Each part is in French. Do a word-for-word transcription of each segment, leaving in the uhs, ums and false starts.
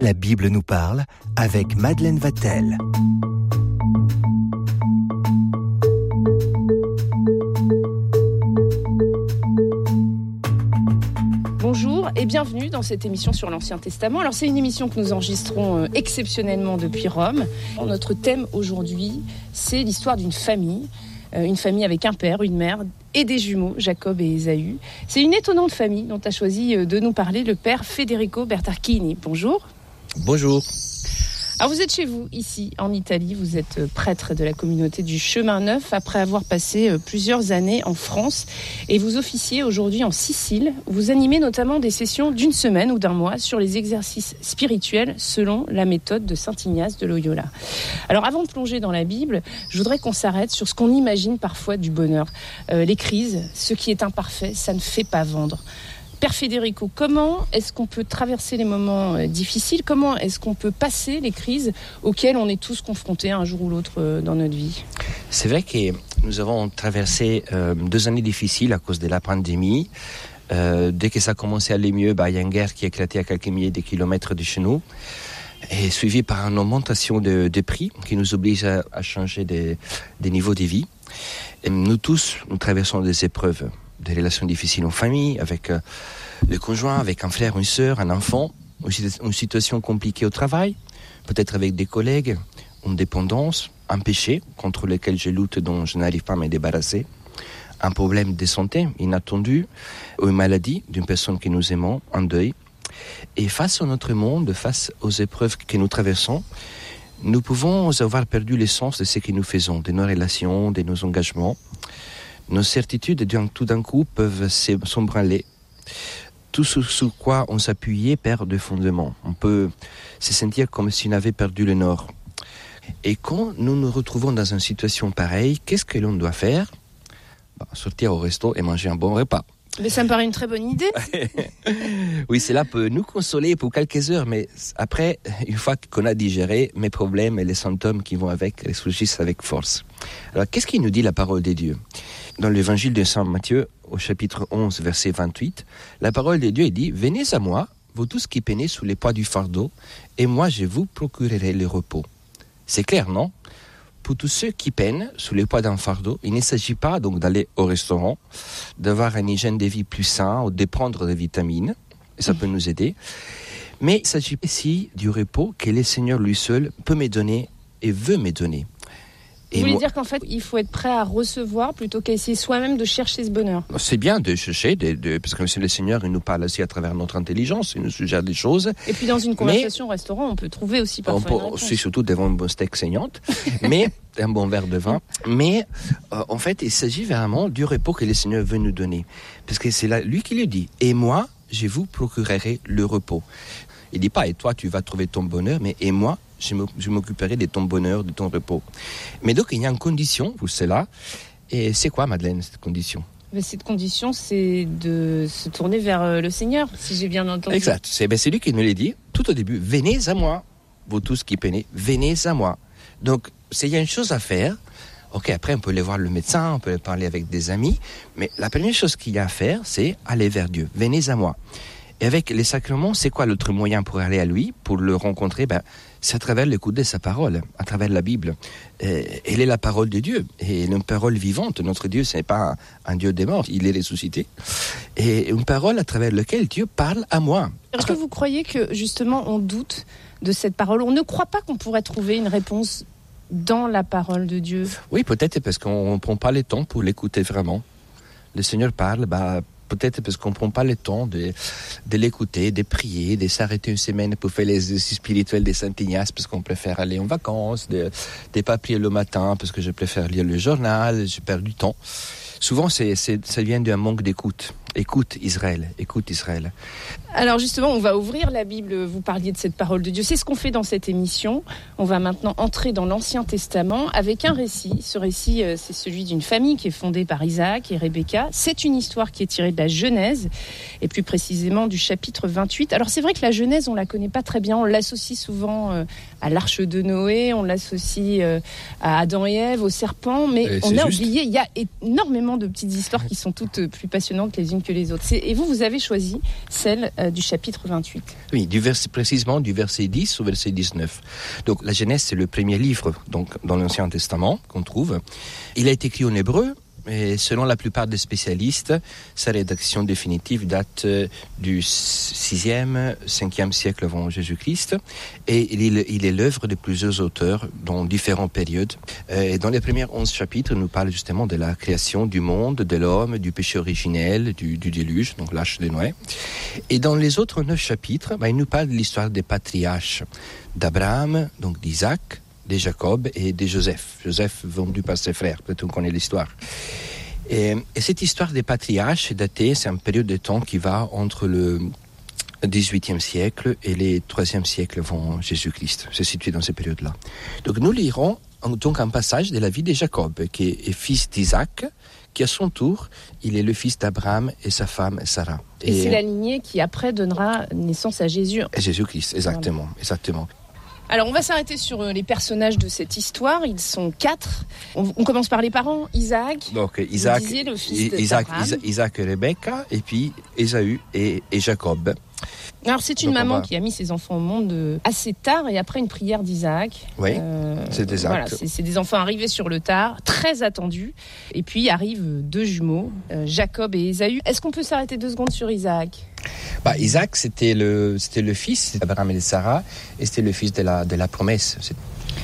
La Bible nous parle avec Madeleine Vatel. Bonjour et bienvenue dans cette émission sur l'Ancien Testament. Alors c'est une émission que nous enregistrons euh, exceptionnellement depuis Rome. Notre thème aujourd'hui, c'est l'histoire d'une famille. Euh, une famille avec un père, une mère et des jumeaux, Jacob et Ésaü. C'est une étonnante famille dont a choisi euh, de nous parler le père Federico Bertacchini. Bonjour. Bonjour. Alors vous êtes chez vous, ici, en Italie. Vous êtes prêtre de la communauté du Chemin Neuf après avoir passé plusieurs années en France. Et vous officiez aujourd'hui en Sicile. Vous animez notamment des sessions d'une semaine ou d'un mois sur les exercices spirituels selon la méthode de saint Ignace de Loyola. Alors avant de plonger dans la Bible, je voudrais qu'on s'arrête sur ce qu'on imagine parfois du bonheur. Euh, les crises, ce qui est imparfait, ça ne fait pas vendre. Père Federico, comment est-ce qu'on peut traverser les moments euh, difficiles ? Comment est-ce qu'on peut passer les crises auxquelles on est tous confrontés un jour ou l'autre euh, dans notre vie ? C'est vrai que nous avons traversé euh, deux années difficiles à cause de la pandémie. Euh, dès que ça a commencé à aller mieux, bah, il y a une guerre qui a éclaté à quelques milliers de kilomètres de chez nous, et suivie par une augmentation de, de prix qui nous oblige à, à changer des, des niveaux de vie. Et nous tous, nous traversons des épreuves, des relations difficiles en famille, avec euh, le conjoint, avec un frère, une sœur, un enfant, une situation compliquée au travail, peut-être avec des collègues, une dépendance, un péché contre lequel je lutte dont je n'arrive pas à me débarrasser, un problème de santé inattendu, ou une maladie d'une personne que nous aimons, un deuil. Et face à notre monde, face aux épreuves que nous traversons, nous pouvons avoir perdu l'essence de ce que nous faisons, de nos relations, de nos engagements. Nos certitudes, tout d'un coup, peuvent s'embranler. Tout ce sur quoi on s'appuyait perd de fondement. On peut se sentir comme si on avait perdu le nord. Et quand nous nous retrouvons dans une situation pareille, qu'est-ce que l'on doit faire ? Bah, sortir au resto et manger un bon repas. Mais ça me paraît une très bonne idée. Oui, cela peut nous consoler pour quelques heures, mais après, une fois qu'on a digéré, mes problèmes et les symptômes qui vont avec ressurgissent avec force. Alors, qu'est-ce qu'il nous dit la parole de Dieu ? Dans l'évangile de saint Matthieu, au chapitre onze, verset vingt-huit, la parole de Dieu dit « Venez à moi, vous tous qui peinez sous les poids du fardeau, et moi je vous procurerai le repos. » C'est clair, non ? Pour tous ceux qui peinent sous les poids d'un fardeau, il ne s'agit pas donc d'aller au restaurant, d'avoir une hygiène de vie plus saine ou de prendre des vitamines, et ça peut nous aider. Mais il s'agit ici du repos que le Seigneur lui seul peut me donner et veut me donner. Vous voulez moi... dire qu'en fait, il faut être prêt à recevoir plutôt qu'à essayer soi-même de chercher ce bonheur. C'est bien de chercher, de, de, parce que le Seigneur il nous parle aussi à travers notre intelligence, il nous suggère des choses. Et puis dans une conversation mais, au restaurant, on peut trouver aussi parfois on peut, aussi surtout devant un bon steak saignante, mais un bon verre de vin. Mais euh, en fait, il s'agit vraiment du repos que le Seigneur veut nous donner. Parce que c'est là, lui qui le dit. Et moi, je vous procurerai le repos. Il ne dit pas, et toi, tu vas trouver ton bonheur, mais et moi, je m'occuperai de ton bonheur, de ton repos. Mais donc, il y a une condition pour cela. Et c'est quoi, Madeleine, cette condition ? Mais cette condition, c'est de se tourner vers le Seigneur, si j'ai bien entendu. Exact. C'est, ben, c'est lui qui nous l'a dit tout au début. Venez à moi, vous tous qui peinez, venez à moi. Donc, il y a une chose à faire. Ok, après, on peut aller voir le médecin, on peut aller parler avec des amis. Mais la première chose qu'il y a à faire, c'est aller vers Dieu. Venez à moi. Et avec les sacrements, c'est quoi l'autre moyen pour aller à lui, pour le rencontrer ? Ben, c'est à travers l'écoute de sa parole, à travers la Bible. Euh, elle est la parole de Dieu, et une parole vivante. Notre Dieu, ce n'est pas un, un Dieu des morts, il est ressuscité. Et une parole à travers laquelle Dieu parle à moi. Est-ce que vous croyez que, justement, on doute de cette parole ? On ne croit pas qu'on pourrait trouver une réponse dans la parole de Dieu ? Oui, peut-être parce qu'on ne prend pas le temps pour l'écouter vraiment. Le Seigneur parle, bah, peut-être parce qu'on ne prend pas le temps de, de l'écouter, de prier, de s'arrêter une semaine pour faire les exercices spirituels de saint Ignace, parce qu'on préfère aller en vacances, de ne pas prier le matin, parce que je préfère lire le journal, je perds du temps. Souvent, c'est, c'est, ça vient d'un manque d'écoute. Écoute Israël, écoute Israël. Alors justement, on va ouvrir la Bible, vous parliez de cette parole de Dieu. C'est ce qu'on fait dans cette émission. On va maintenant entrer dans l'Ancien Testament avec un récit. Ce récit, c'est celui d'une famille qui est fondée par Isaac et Rebecca. C'est une histoire qui est tirée de la Genèse, et plus précisément du chapitre vingt-huit. Alors c'est vrai que la Genèse, on la connaît pas très bien. On l'associe souvent à l'arche de Noé, on l'associe à Adam et Ève, au serpent, mais et on a juste oublié, il y a énormément de petites histoires qui sont toutes plus passionnantes les unes que les autres. C'est, et vous, vous avez choisi celle euh, du chapitre vingt-huit. Oui, du verset, précisément du verset dix au verset dix-neuf. Donc la Genèse, c'est le premier livre donc, dans l'Ancien Testament qu'on trouve. Il a été écrit en hébreu. Et selon la plupart des spécialistes, sa rédaction définitive date du sixième, cinquième siècle avant Jésus-Christ. Et il, il est l'œuvre de plusieurs auteurs dans différentes périodes. Et dans les premiers onze chapitres, il nous parle justement de la création du monde, de l'homme, du péché originel, du, du déluge, donc l'âge de Noé. Et dans les autres neuf chapitres, bah, il nous parle de l'histoire des patriarches, d'Abraham, donc d'Isaac, de Jacob et de Joseph. Joseph vendu par ses frères, peut-être on connaît l'histoire. Et, et cette histoire des patriarches est datée, c'est une période de temps qui va entre le dix-huitième siècle et le troisième siècle avant Jésus-Christ. C'est situé dans ces périodes-là. Donc nous lirons donc un passage de la vie de Jacob, qui est fils d'Isaac, qui à son tour, il est le fils d'Abraham et sa femme Sarah. Et, et c'est la lignée qui après donnera naissance à Jésus. À Jésus-Christ, exactement, voilà. exactement. Alors, on va s'arrêter sur les personnages de cette histoire. Ils sont quatre. On, on commence par les parents. Isaac. Donc, Isaac, disiez, le fils Isaac, d'Abraham. Isaac et Rebecca, et puis Ésaü et, et Jacob. Alors, c'est une Donc, maman va... qui a mis ses enfants au monde assez tard et après une prière d'Isaac. Oui, euh, c'est exact. Voilà, c'est, c'est des enfants arrivés sur le tard, très attendus. Et puis arrivent deux jumeaux, euh, Jacob et Ésaü. Est-ce qu'on peut s'arrêter deux secondes sur Isaac ? Bah, Isaac, c'était le, c'était le fils d'Abraham et de Sarah, et c'était le fils de la, de la promesse. C'est...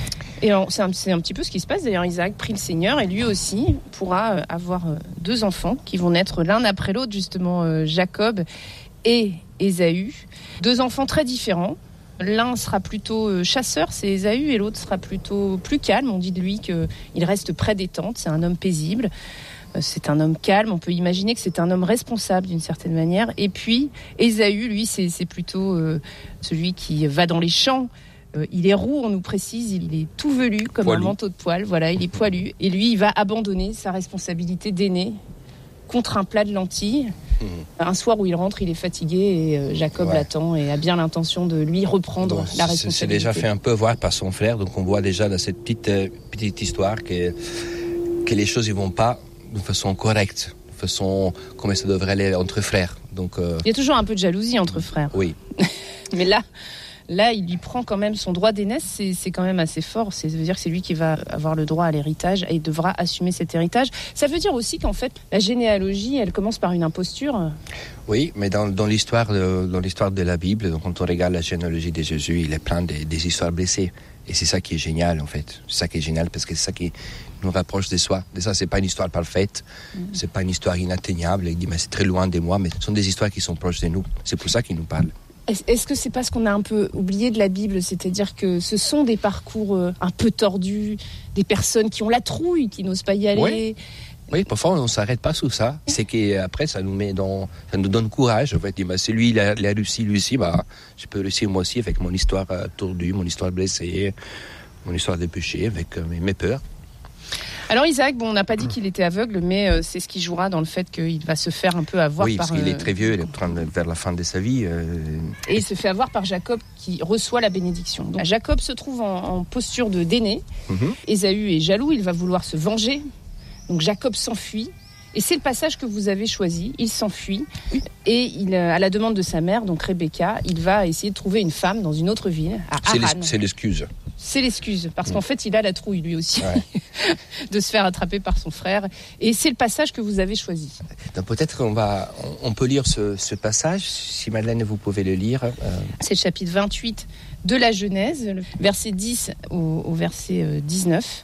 Et alors, c'est, un, c'est un petit peu ce qui se passe. D'ailleurs, Isaac prie le Seigneur et lui aussi pourra euh, avoir euh, deux enfants qui vont naître l'un après l'autre, justement euh, Jacob et Ésaü. Deux enfants très différents. L'un sera plutôt euh, chasseur, c'est Ésaü, et l'autre sera plutôt plus calme. On dit de lui qu'il reste près des tentes, c'est un homme paisible. C'est un homme calme, on peut imaginer que c'est un homme responsable d'une certaine manière. Et puis, Ésaü, lui, c'est, c'est plutôt euh, celui qui va dans les champs. Euh, il est roux, on nous précise, il est tout velu, comme poilu. Un manteau de poil. Voilà, il est poilu. Et lui, il va abandonner sa responsabilité d'aîné contre un plat de lentilles. Mmh. Un soir où il rentre, il est fatigué et euh, Jacob ouais. l'attend et a bien l'intention de lui reprendre bon, la responsabilité. C'est déjà fait un peu voir par son frère, donc on voit déjà dans cette petite, euh, petite histoire que, que les choses ne vont pas de façon correcte, de façon comme ça devrait aller entre frères. Donc, euh... il y a toujours un peu de jalousie entre frères. Oui. Mais là, là, il lui prend quand même son droit d'aînesse, c'est, c'est quand même assez fort. C'est, ça veut dire que c'est lui qui va avoir le droit à l'héritage et il devra assumer cet héritage. Ça veut dire aussi qu'en fait, la généalogie, elle commence par une imposture. Oui, mais dans, dans, l'histoire de, dans l'histoire de la Bible, donc quand on regarde la généalogie de Jésus, il est plein de, des histoires blessées. Et c'est ça qui est génial, en fait. C'est ça qui est génial parce que c'est ça qui nous rapproche de soi. De ça, c'est pas une histoire parfaite, mmh. c'est pas une histoire inatteignable. Il dit, mais c'est très loin de moi, mais ce sont des histoires qui sont proches de nous. C'est pour ça qu'il nous parle. Est-ce que c'est pas ce qu'on a un peu oublié de la Bible, c'est-à-dire que ce sont des parcours un peu tordus, des personnes qui ont la trouille, qui n'osent pas y aller. Oui. Oui, parfois on ne s'arrête pas sous ça. C'est qu'après, ça nous met dans, ça nous donne courage. En fait, bah, c'est lui, il a, il a réussi, lui aussi, bah, je peux réussir moi aussi avec mon histoire euh, tordue, mon histoire blessée, mon histoire de péché, avec euh, mes, mes peurs. Alors Isaac, bon, on n'a pas dit qu'il était aveugle, mais euh, c'est ce qui jouera dans le fait qu'il va se faire un peu avoir oui, par... Oui, parce qu'il euh, est très vieux, il est en train de, vers la fin de sa vie. Euh... Et il se fait avoir par Jacob qui reçoit la bénédiction. Donc Jacob se trouve en, en posture de d'aîné. Mm-hmm. Ésaü est jaloux, il va vouloir se venger. Donc Jacob s'enfuit. Et c'est le passage que vous avez choisi. Il s'enfuit et il, à la demande de sa mère, donc Rebecca, il va essayer de trouver une femme dans une autre ville, à Haran. C'est, c'est l'excuse. C'est l'excuse, parce mmh. qu'en fait, il a la trouille lui aussi ouais. de se faire attraper par son frère. Et c'est le passage que vous avez choisi. Donc peut-être qu'on va, on peut lire ce, ce passage, si Madeleine, vous pouvez le lire. Euh... C'est le chapitre vingt-huit de la Genèse, verset dix au, au verset dix-neuf.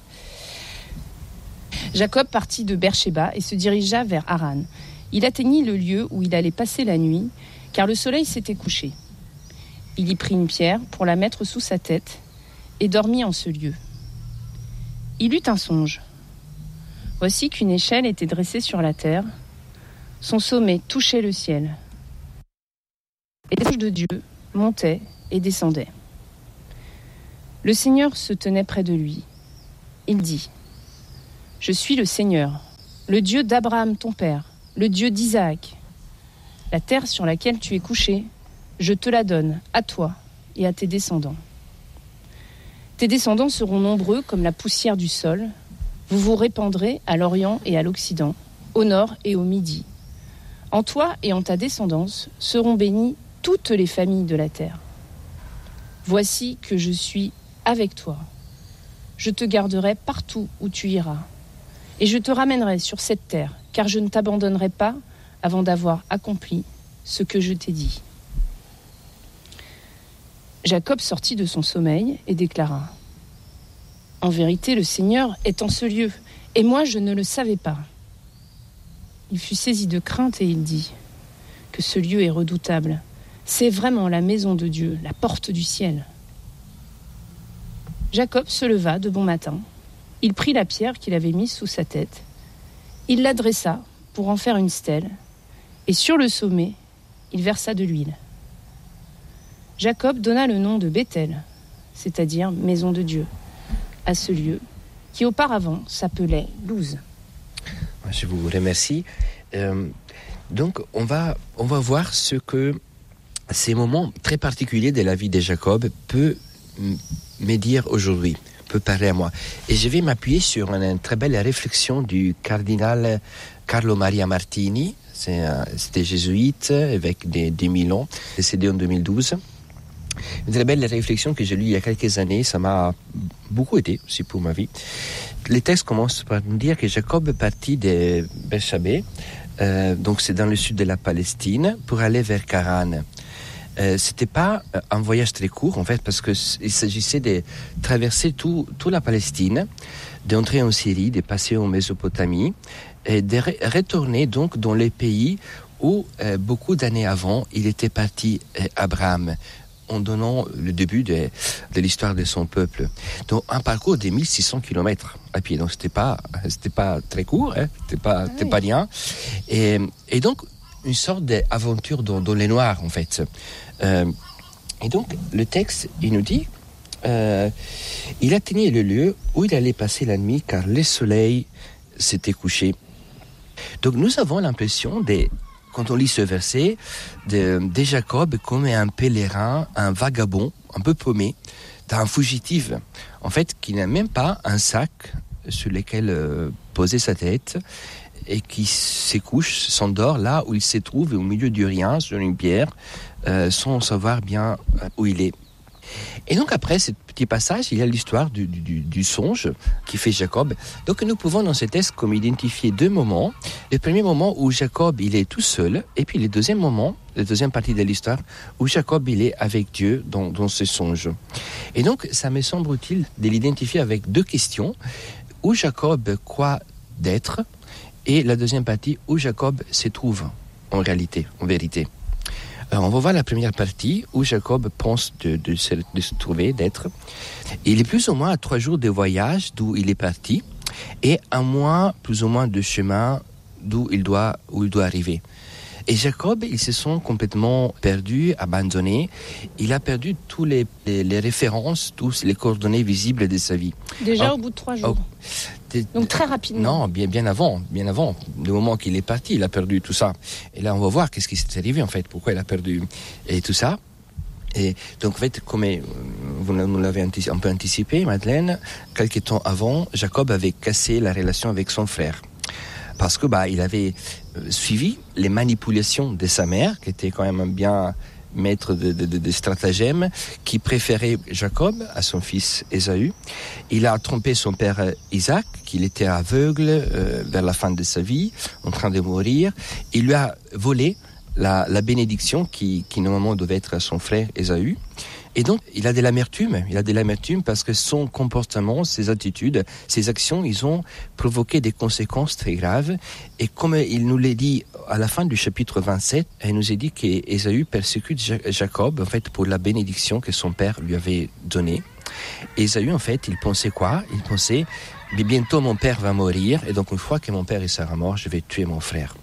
Jacob partit de Beersheba et se dirigea vers Haran. Il atteignit le lieu où il allait passer la nuit, car le soleil s'était couché. Il y prit une pierre pour la mettre sous sa tête et dormit en ce lieu. Il eut un songe. Voici qu'une échelle était dressée sur la terre. Son sommet touchait le ciel. Et les anges de Dieu montaient et descendaient. Le Seigneur se tenait près de lui. Il dit: Je suis le Seigneur, le Dieu d'Abraham ton père, le Dieu d'Isaac. La terre sur laquelle tu es couché, je te la donne à toi et à tes descendants. Tes descendants seront nombreux comme la poussière du sol. Vous vous répandrez à l'Orient et à l'Occident, au nord et au Midi. En toi et en ta descendance seront bénies toutes les familles de la terre. Voici que je suis avec toi. Je te garderai partout où tu iras. Et je te ramènerai sur cette terre, car je ne t'abandonnerai pas avant d'avoir accompli ce que je t'ai dit. Jacob sortit de son sommeil et déclara : En vérité, le Seigneur est en ce lieu, et moi je ne le savais pas. Il fut saisi de crainte et il dit : Que ce lieu est redoutable. C'est vraiment la maison de Dieu, la porte du ciel. Jacob se leva de bon matin. Il prit la pierre qu'il avait mise sous sa tête. Il la dressa pour en faire une stèle, et sur le sommet, il versa de l'huile. Jacob donna le nom de Béthel, c'est-à-dire maison de Dieu, à ce lieu qui auparavant s'appelait Luz. Je vous remercie. Euh, donc, on va, on va voir ce que ces moments très particuliers de la vie de Jacob peuvent me dire aujourd'hui, peut parler à moi. Et je vais m'appuyer sur une, une très belle réflexion du cardinal Carlo Maria Martini. C'est un, c'était jésuite avec des, des mille ans, décédé en deux mille douze. Une très belle réflexion que j'ai lue il y a quelques années, ça m'a beaucoup aidé aussi pour ma vie. Les textes commencent par nous dire que Jacob partit de Bershabé, euh, donc c'est dans le sud de la Palestine, pour aller vers Charan. Euh, c'était pas un voyage très court en fait, parce que il s'agissait de traverser tout, toute la Palestine, d'entrer en Syrie, de passer en Mésopotamie, et de re- retourner donc dans les pays où euh, beaucoup d'années avant il était parti euh, Abraham, en donnant le début de, de l'histoire de son peuple. Donc un parcours de mille six cents kilomètres à pied, donc c'était pas c'était pas très court, hein, c'était pas ah c'était oui. pas rien. Et, et donc une sorte d'aventure dans, dans les noirs en fait. Euh, et donc le texte il nous dit euh, il atteignait le lieu où il allait passer la nuit car le soleil s'était couché. Donc nous avons l'impression de quand on lit ce verset, de, de Jacob comme un pèlerin, un vagabond, un peu paumé, un fugitif, en fait, qui n'a même pas un sac sur lequel euh, poser sa tête et qui se couche, s'endort là où il se trouve, au milieu du rien, sur une pierre, euh, sans savoir bien où il est. Et donc après ce petit passage, il y a l'histoire du, du, du songe qui fait Jacob. Donc nous pouvons dans ce texte comme identifier deux moments. Le premier moment où Jacob il est tout seul, et puis le deuxième moment, la deuxième partie de l'histoire, où Jacob il est avec Dieu dans, dans ce songe. Et donc ça me semble utile de l'identifier avec deux questions. Où Jacob croit d'être, et la deuxième partie où Jacob se trouve en réalité, en vérité. Alors on va voir la première partie où Jacob pense de, de, se, de se trouver, d'être. Il est plus ou moins à trois jours de voyage d'où il est parti et un mois plus ou moins de chemin d'où il doit, où il doit arriver. Et Jacob, il se sent complètement perdu, abandonné. Il a perdu tous les, les, les références, tous les coordonnées visibles de sa vie. Déjà oh, au bout de trois jours. Oh, de, Donc très rapidement. Non, bien, bien avant, bien avant. Le moment qu'il est parti, il a perdu tout ça. Et là, on va voir qu'est-ce qui s'est arrivé en fait, pourquoi il a perdu et tout ça. Et donc en fait, comme vous nous l'avez un peu anticipé, Madeleine, quelques temps avant, Jacob avait cassé la relation avec son frère. Parce que bah il avait euh, suivi les manipulations de sa mère, qui était quand même un bien maître de, de, de, de stratagèmes, qui préférait Jacob à son fils Ésaü. Il a trompé son père Isaac, qu'il était aveugle euh, vers la fin de sa vie, en train de mourir. Il lui a volé la, la bénédiction qui, qui normalement devait être à son frère Ésaü. Et donc, il a de l'amertume. Il a de l'amertume parce que son comportement, ses attitudes, ses actions, ils ont provoqué des conséquences très graves. Et comme il nous l'a dit à la fin du chapitre vingt-sept, il nous a dit qu'Ésaü persécute Jacob, en fait, pour la bénédiction que son père lui avait donnée. Ésaü, en fait, il pensait quoi? Il pensait, mais bientôt mon père va mourir, et donc une fois que mon père il sera mort, je vais tuer mon frère.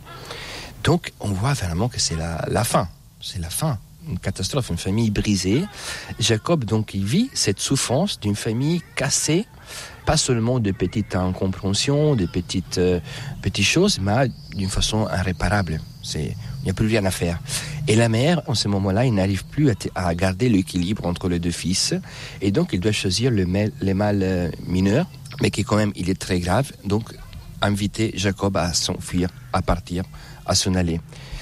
Donc, on voit vraiment que c'est la, la fin. C'est la fin. Une catastrophe, une famille brisée. Jacob, donc, il vit cette souffrance d'une famille cassée, pas seulement de petites incompréhensions, de petites, euh, petites choses, mais d'une façon irréparable. C'est, il n'y a plus rien à faire. Et la mère, en ce moment-là, il n'arrive plus à, t- à garder l'équilibre entre les deux fils, et donc il doit choisir le mal, le mal euh, mineur, mais qui quand même, il est très grave, donc inviter Jacob à s'enfuir, à partir, à s'en aller.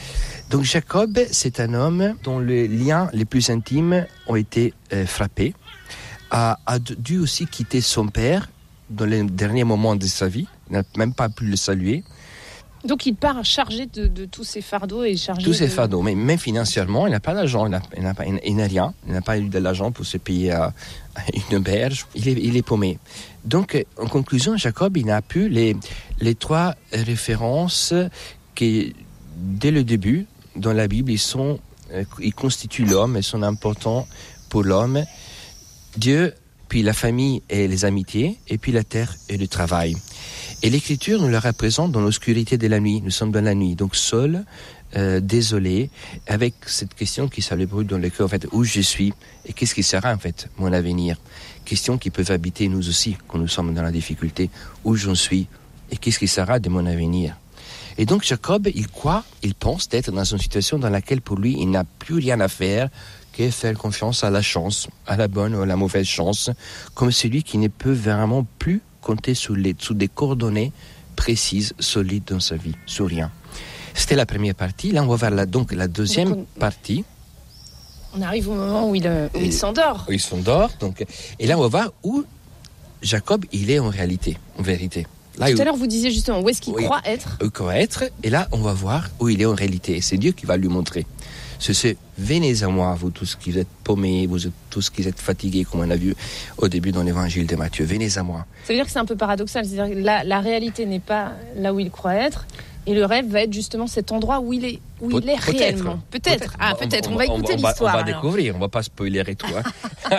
Donc Jacob, c'est un homme dont les liens les plus intimes ont été euh, frappés, a, a dû aussi quitter son père dans les derniers moments de sa vie, il n'a même pas pu le saluer. Donc il part chargé de, de tous ces fardeaux et chargé Tous ces de... fardeaux, mais même financièrement, il n'a pas d'argent, il n'a, il n'a, pas, il n'a rien, il n'a pas eu de l'argent pour se payer à, à une auberge, il est, il est paumé. Donc en conclusion, Jacob, il n'a plus les, les trois références qui, dès le début, dans la Bible, ils, sont, ils constituent l'homme, ils sont importants pour l'homme. Dieu, puis la famille et les amitiés, et puis la terre et le travail. Et l'Écriture nous la représente dans l'obscurité de la nuit. Nous sommes dans la nuit, donc seuls, euh, désolés, avec cette question qui s'allume dans le cœur, en fait, où je suis et qu'est-ce qui sera en fait mon avenir. Question qui peut habiter nous aussi quand nous sommes dans la difficulté, où j'en suis et qu'est-ce qui sera de mon avenir. Et donc Jacob, il croit, il pense d'être dans une situation dans laquelle pour lui, il n'a plus rien à faire que faire confiance à la chance, à la bonne ou à la mauvaise chance, comme celui qui ne peut vraiment plus compter sous, les, sous des coordonnées précises, solides dans sa vie, sur rien. C'était la première partie. Là, on va voir la, donc la deuxième donc on, partie. On arrive au moment où il, où il s'endort. Où il s'endort. Donc, et là, on va voir où Jacob, il est en réalité, en vérité. Là, Tout où, à l'heure, vous disiez justement où est-ce qu'il oui, croit être. Où il croit être. Et là, on va voir où il est en réalité. Et c'est Dieu qui va lui montrer. C'est, c'est venez à moi, vous tous qui êtes paumés, vous tous qui êtes fatigués, comme on a vu au début dans l'évangile de Matthieu. Venez à moi. Ça veut dire que c'est un peu paradoxal. C'est-à-dire que la, la réalité n'est pas là où il croit être. Et le rêve va être justement cet endroit où il est, où Pe- il est peut-être, réellement. Peut-être. peut-être. Ah, on, peut-être. On, on, on va écouter on, l'histoire. On va alors. découvrir. On ne va pas spoiler tout. Hein.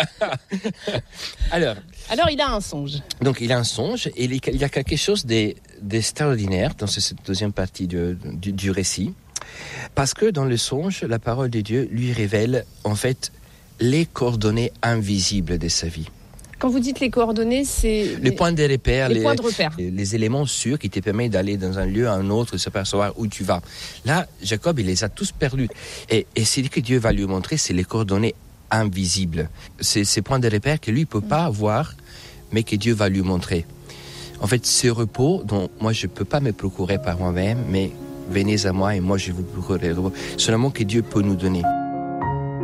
alors. Alors, il a un songe. Donc, il a un songe. Et il y a quelque chose d'extraordinaire dans cette deuxième partie du, du, du récit. Parce que dans le songe, la parole de Dieu lui révèle en fait les coordonnées invisibles de sa vie. Quand vous dites les coordonnées, c'est... Les, les points de repère, les, les, points de repère. Les, les éléments sûrs qui te permettent d'aller dans un lieu à un autre, de s'apercevoir où tu vas. Là, Jacob, il les a tous perdus. Et, et c'est ce que Dieu va lui montrer, c'est les coordonnées invisibles. C'est ces points de repère que lui ne peut mmh. pas voir, mais que Dieu va lui montrer. En fait, ce repos dont moi, je ne peux pas me procurer par moi-même, mais venez à moi et moi, je vous procurerai. Seulement que Dieu peut nous donner.